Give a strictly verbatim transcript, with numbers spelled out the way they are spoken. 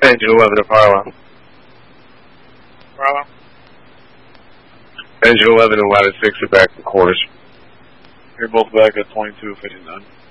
Engine eleven to Harlow. Harlow? Engine eleven and ladder six are back in quarters. You're both back at twenty-two fifty-nine.